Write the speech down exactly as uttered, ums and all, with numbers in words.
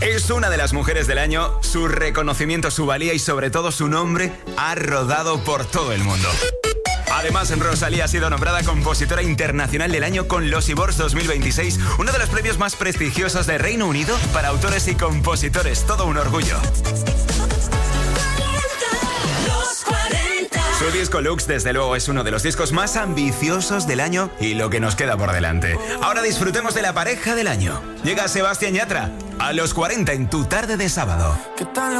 Es una de las mujeres del año, su reconocimiento, su valía y sobre todo su nombre ha rodado por todo el mundo. Además, Rosalía ha sido nombrada compositora internacional del año con los I V O R S dos mil veintiséis, uno de los premios más prestigiosos de Reino Unido para autores y compositores. Todo un orgullo. Su disco Lux, desde luego, es uno de los discos más ambiciosos del año y lo que nos queda por delante. Ahora disfrutemos de la pareja del año. Llega Sebastián Yatra a los cuarenta en tu tarde de sábado.